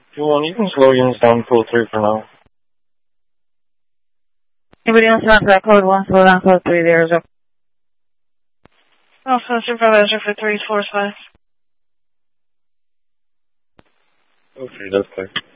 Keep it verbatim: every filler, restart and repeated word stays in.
You want, you can slow units down, pull three for now. Anybody else want that code one, slow down, code three, there is up. Also, supervisor for three, four, five. Oh, three, that's clear.